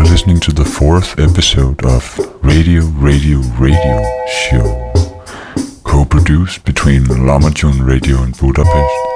listening to the 4th episode of Radio Show, co-produced between Lamajun Radio in Budapest